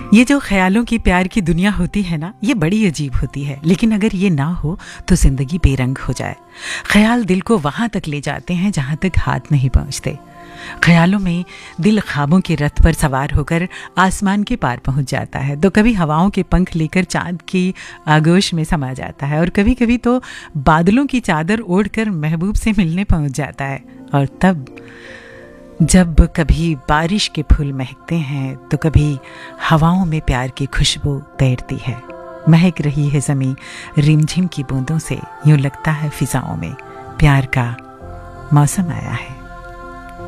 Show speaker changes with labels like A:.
A: ये जो ख्यालों की प्यार की दुनिया होती है ना, ये बड़ी अजीब होती है। लेकिन अगर ये ना हो तो जिंदगी बेरंग हो जाए। ख्याल दिल को वहां तक ले जाते हैं जहां तक हाथ नहीं पहुंचते। ख्यालों में दिल ख्वाबों के रथ पर सवार होकर आसमान के पार पहुंच जाता है, तो कभी हवाओं के पंख लेकर चांद की आगोश में समा जाता है, और कभी कभी तो बादलों की चादर ओढ़कर महबूब से मिलने पहुंच जाता है। और तब जब कभी बारिश के फूल महकते हैं तो कभी हवाओं में प्यार की खुशबू तैरती है। महक रही है ज़मीं रिमझिम की बूंदों से, यूं लगता है फिजाओं में प्यार का मौसम आया है।